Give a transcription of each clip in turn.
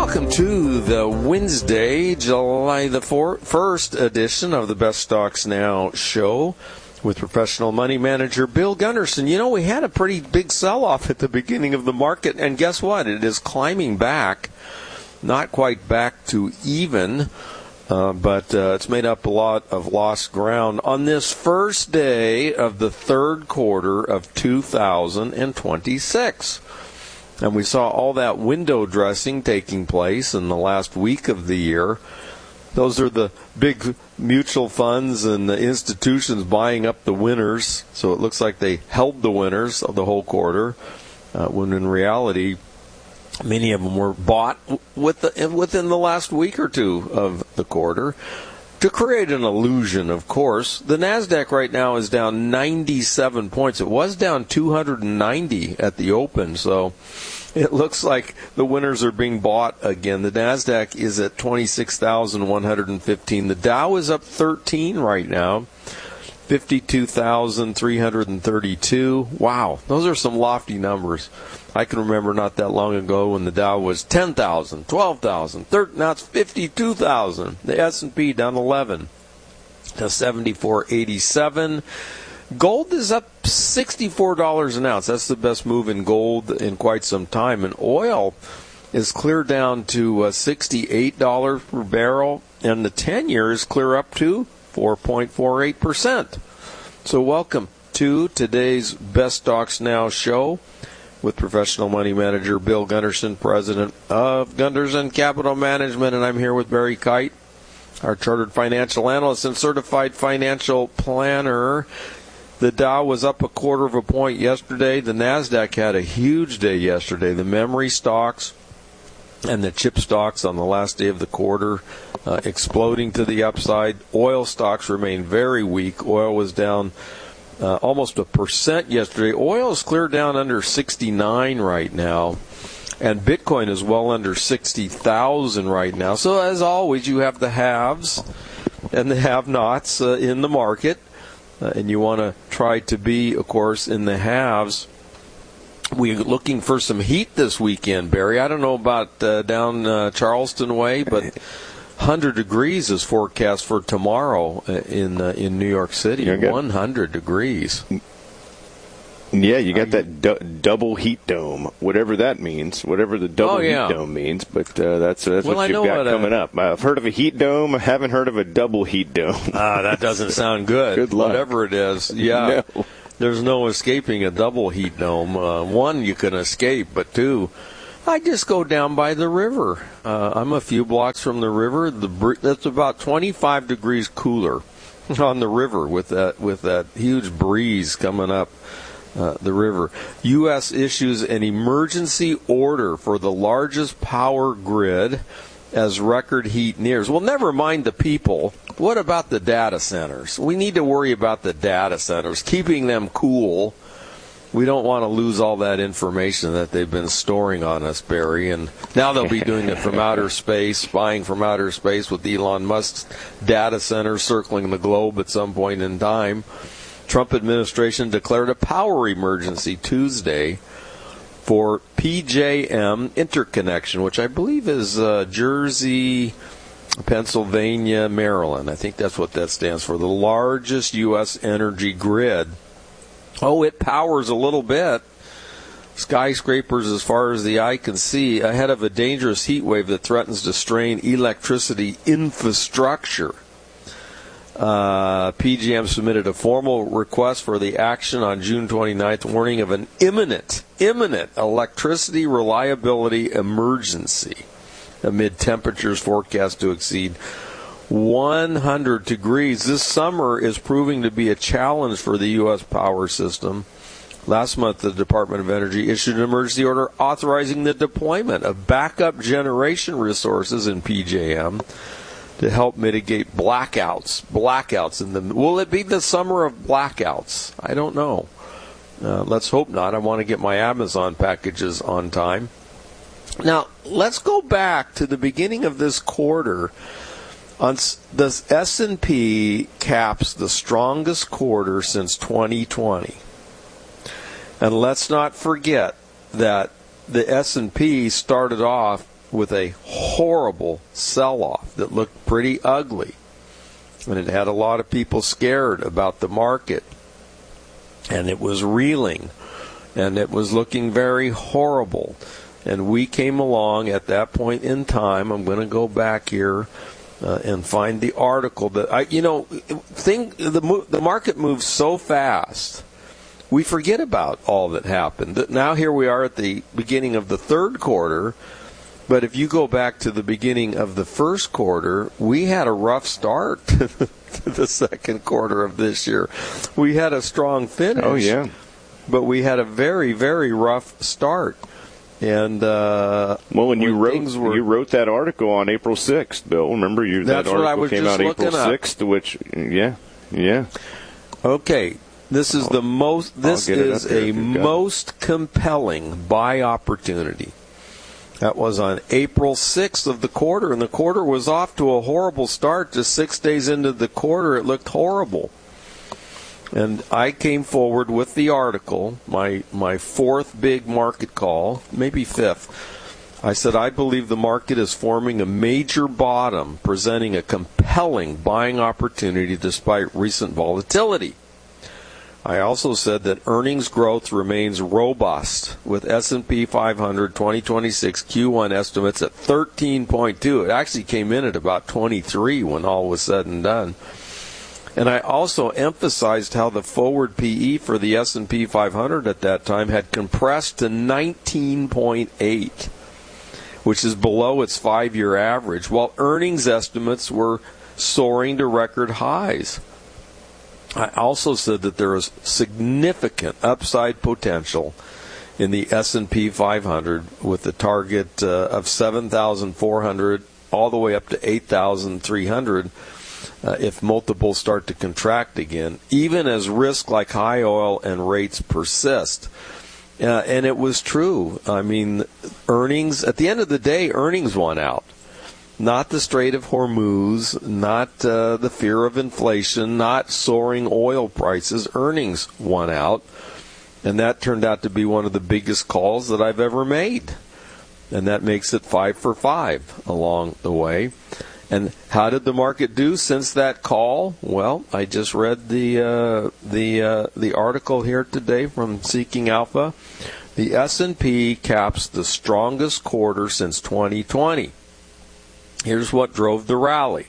Welcome to the Wednesday, July the 1st edition of the Best Stocks Now show with professional money manager Bill Gunderson. You know, we had a pretty big sell-off at the beginning of the market, and guess what? It is climbing back, not quite back to even, but it's made up a lot of lost ground on this first day of the third quarter of 2026. And we saw all that window dressing taking place in the last week of the year. Those are the big mutual funds and the institutions buying up the winners. So it looks like they held the winners of the whole quarter, when in reality, many of them were bought within the last week or two of the quarter. To create an illusion, of course, the NASDAQ right now is down 97 points. It was down 290 at the open, so it looks like the winners are being bought again. The NASDAQ is at 26,115. The Dow is up 13 right now, 52,332. Wow, those are some lofty numbers. I can remember not that long ago when the Dow was 10,000, 12,000, 13, now it's 52,000. The S&P down 11 to 74.87. Gold is up $64 an ounce. That's the best move in gold in quite some time. And oil is clear down to $68 per barrel, and the 10-year is clear up to 4.48%. So welcome to today's Best Stocks Now show with professional money manager Bill Gunderson, president of Gunderson Capital Management, and I'm here with Barry Kite, our chartered financial analyst and certified financial planner. The Dow was up 1/4 point yesterday. The NASDAQ had a huge day yesterday. The memory stocks and the chip stocks on the last day of the quarter exploding to the upside. Oil stocks remain very weak. Oil was down almost 1% yesterday. Oil is clear down under 69 right now, and Bitcoin is well under 60,000 right now. So as always, you have the haves and the have-nots in the market, and you want to try to be, of course, in the haves. We're looking for some heat this weekend, Barry. I don't know about down Charleston way, but 100 degrees is forecast for tomorrow in New York City. 100 degrees. Yeah, you got that double heat dome, whatever that means, whatever the double heat dome means. But that's what you've got coming up. I've heard of a heat dome. I haven't heard of a double heat dome. That doesn't sound good. Good luck. Whatever it is, yeah. No. There's no escaping a double heat dome. One, you can escape, but two, I just go down by the river. I'm a few blocks from the river. That's about 25 degrees cooler on the river with that huge breeze coming up the river. U.S. issues an emergency order for the largest power grid as record heat nears. Well, never mind the people. What about the data centers? We need to worry about the data centers, keeping them cool. We don't want to lose all that information that they've been storing on us, Barry. And now they'll be doing it from outer space, spying from outer space with Elon Musk's data centers circling the globe at some point in time. Trump administration declared a power emergency Tuesday for PJM interconnection, which I believe is Jersey, Pennsylvania, Maryland. I think that's what that stands for. The largest U.S. energy grid. Oh, it powers a little bit. Skyscrapers as far as the eye can see, ahead of a dangerous heat wave that threatens to strain electricity infrastructure. PJM submitted a formal request for the action on June 29th, warning of an imminent electricity reliability emergency amid temperatures forecast to exceed 100 degrees. This summer is proving to be a challenge for the U.S. power system. Last month, the Department of Energy issued an emergency order authorizing the deployment of backup generation resources in PJM to help mitigate blackouts. Will it be the summer of blackouts? I don't know. Let's hope not. I want to get my Amazon packages on time. Now, let's go back to the beginning of this quarter. The S&P caps the strongest quarter since 2020. And let's not forget that the S&P started off with a horrible sell-off that looked pretty ugly. And it had a lot of people scared about the market. And it was reeling. And it was looking very horrible. And we came along at that point in time. I'm going to go back here and find the article that the market moves so fast. We forget about all that happened. Now here we are at the beginning of the third quarter, but if you go back to the beginning of the first quarter, we had a rough start to the second quarter of this year. We had a strong finish. Oh, yeah. But we had a very, very rough start. And when you wrote that article on April 6th, Bill. Remember, that article came out April 6th, which yeah. Okay, this is the most. This is a most compelling buy opportunity. That was on April 6th of the quarter, and the quarter was off to a horrible start. Just 6 days into the quarter, it looked horrible. And I came forward with the article, my fourth big market call, maybe fifth. I said, I believe the market is forming a major bottom, presenting a compelling buying opportunity despite recent volatility. I also said that earnings growth remains robust, with S&P 500 2026 Q1 estimates at 13.2. It actually came in at about 23 when all was said and done. And I also emphasized how the forward PE for the S&P 500 at that time had compressed to 19.8, which is below its 5-year average, while earnings estimates were soaring to record highs. I also said that there is significant upside potential in the S&P 500 with the target of 7,400 all the way up to 8,300 if multiples start to contract again, even as risks like high oil and rates persist. And it was true. I mean, earnings, at the end of the day, earnings won out. Not the Strait of Hormuz, not the fear of inflation, not soaring oil prices. Earnings won out. And that turned out to be one of the biggest calls that I've ever made. And that makes it 5 for 5 along the way. And how did the market do since that call? Well, I just read the article here today from Seeking Alpha. The S&P caps the strongest quarter since 2020. Here's what drove the rally.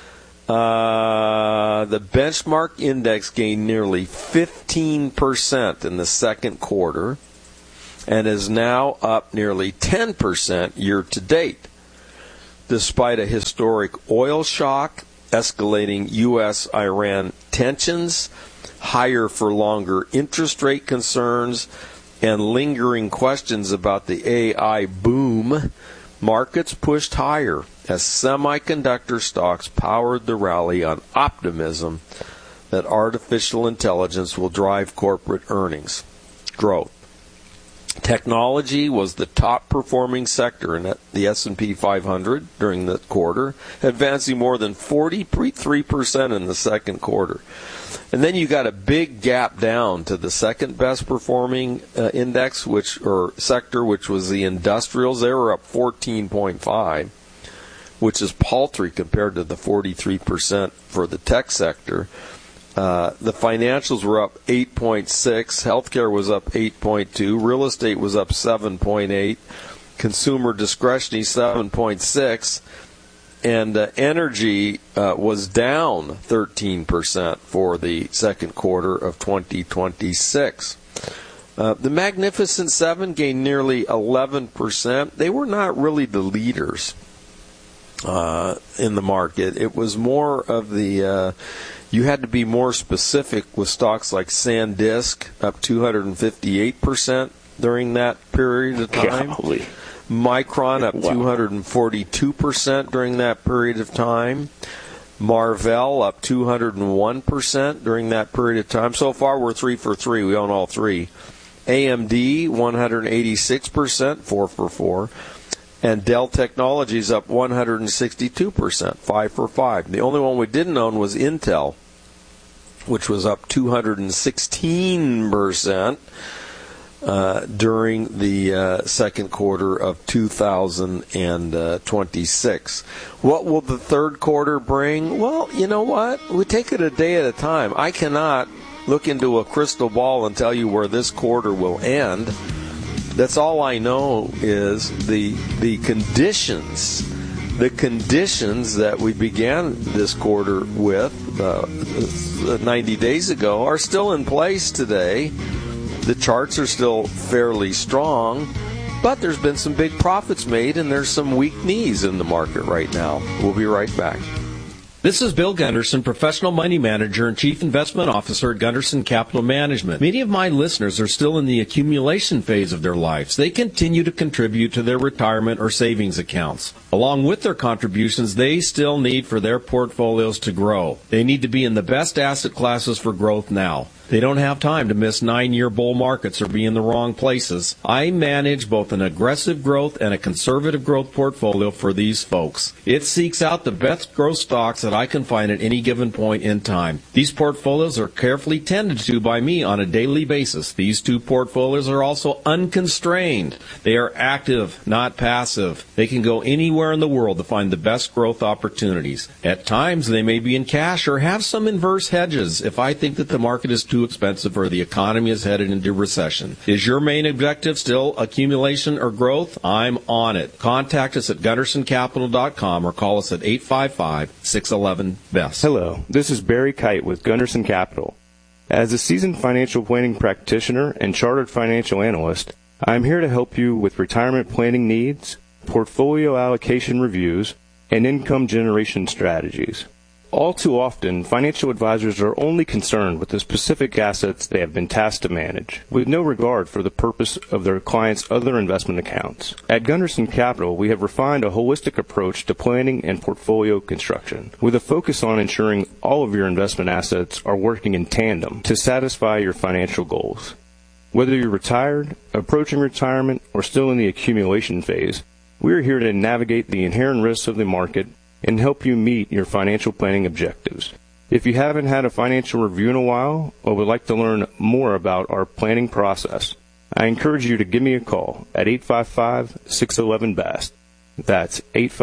The benchmark index gained nearly 15% in the second quarter and is now up nearly 10% year to date. Despite a historic oil shock, escalating U.S.-Iran tensions, higher for longer interest rate concerns, and lingering questions about the AI boom, markets pushed higher as semiconductor stocks powered the rally on optimism that artificial intelligence will drive corporate earnings growth. Technology was the top-performing sector in the S&P 500 during the quarter, advancing more than 43% in the second quarter. And then you got a big gap down to the second best performing index, sector, which was the industrials. They were up 14.5, which is paltry compared to the 43% for the tech sector. The financials were up 8.6, healthcare was up 8.2, real estate was up 7.8, consumer discretionary 7.6, and energy was down 13% for the second quarter of 2026. The Magnificent Seven gained nearly 11%. They were not really the leaders in the market. It was more of the... you had to be more specific with stocks like SanDisk, up 258% during that period of time. Golly. Micron, up 242% during that period of time. Marvell, up 201% during that period of time. So far, we're 3 for 3. We own all three. AMD, 186%, 4 for 4. And Dell Technologies up 162%, 5 for 5. The only one we didn't own was Intel, which was up 216%. during the second quarter of 2026. What will the third quarter bring? Well, you know what? We take it a day at a time. I cannot look into a crystal ball and tell you where this quarter will end. That's all I know is the conditions. The conditions that we began this quarter with 90 days ago are still in place today. The charts are still fairly strong, but there's been some big profits made, and there's some weak knees in the market right now. We'll be right back. This is Bill Gunderson, Professional Money Manager and Chief Investment Officer at Gunderson Capital Management. Many of my listeners are still in the accumulation phase of their lives. They continue to contribute to their retirement or savings accounts. Along with their contributions, they still need for their portfolios to grow. They need to be in the best asset classes for growth now. They don't have time to miss 9-year bull markets or be in the wrong places. I manage both an aggressive growth and a conservative growth portfolio for these folks. It seeks out the best growth stocks that I can find at any given point in time. These portfolios are carefully tended to by me on a daily basis. These two portfolios are also unconstrained. They are active, not passive. They can go anywhere in the world to find the best growth opportunities. At times, they may be in cash or have some inverse hedges if I think that the market is too expensive or the economy is headed into recession. Is your main objective still accumulation or growth? I'm on it. Contact us at GundersonCapital.com or call us at 855-611-BEST. Hello, this is Barry Kite with Gunderson Capital. As a seasoned financial planning practitioner and chartered financial analyst, I'm here to help you with retirement planning needs, portfolio allocation reviews, and income generation strategies. All too often, financial advisors are only concerned with the specific assets they have been tasked to manage, with no regard for the purpose of their clients' other investment accounts. At Gunderson Capital, we have refined a holistic approach to planning and portfolio construction, with a focus on ensuring all of your investment assets are working in tandem to satisfy your financial goals. Whether you're retired, approaching retirement, or still in the accumulation phase, we are here to navigate the inherent risks of the market and help you meet your financial planning objectives. If you haven't had a financial review in a while or would like to learn more about our planning process, I encourage you to give me a call at 855-611-BEST. That's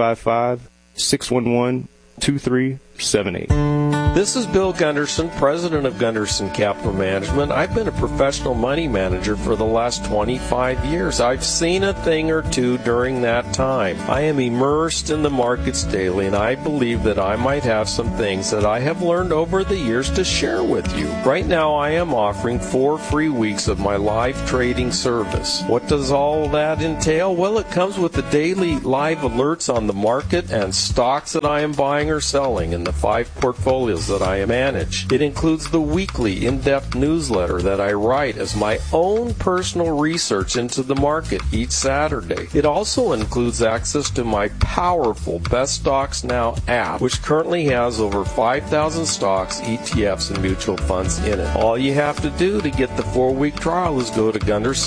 855-611-2378. This is Bill Gunderson, president of Gunderson Capital Management. I've been a professional money manager for the last 25 years. I've seen a thing or two during that time. I am immersed in the markets daily, and I believe that I might have some things that I have learned over the years to share with you. Right now, I am offering 4 free weeks of my live trading service. What does all that entail? Well, it comes with the daily live alerts on the market and stocks that I am buying or selling in the 5 portfolios that I manage. It includes the weekly in-depth newsletter that I write as my own personal research into the market each Saturday. It also includes access to my powerful Best Stocks Now app, which currently has over 5,000 stocks, ETFs, and mutual funds in it. All you have to do to get the 4-week trial is go to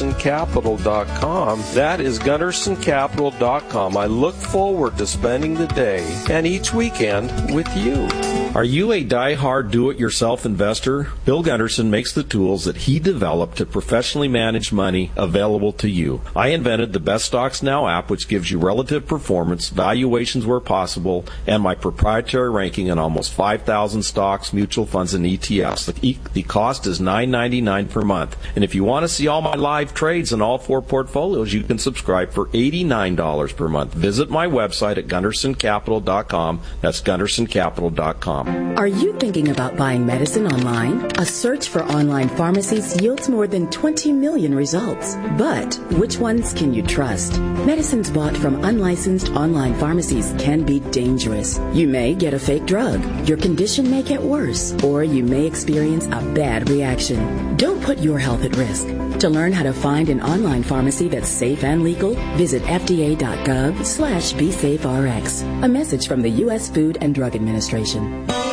GundersonCapital.com. That is GundersonCapital.com. I look forward to spending the day and each weekend with you. Are you a die-hard do-it-yourself investor? Bill Gunderson makes the tools that he developed to professionally manage money available to you. I invented the Best Stocks Now app, which gives you relative performance, valuations where possible, and my proprietary ranking on almost 5,000 stocks, mutual funds, and ETFs. The cost is $9.99 per month. And if you want to see all my live trades in all 4 portfolios, you can subscribe for $89 per month. Visit my website at GundersonCapital.com. That's GundersonCapital.com. Are you thinking about buying medicine online? A search for online pharmacies yields more than 20 million results. But which ones can you trust? Medicines bought from unlicensed online pharmacies can be dangerous. You may get a fake drug, your condition may get worse, or you may experience a bad reaction. Don't put your health at risk. To learn how to find an online pharmacy that's safe and legal, visit FDA.gov/BeSafeRx. A message from the U.S. Food and Drug Administration.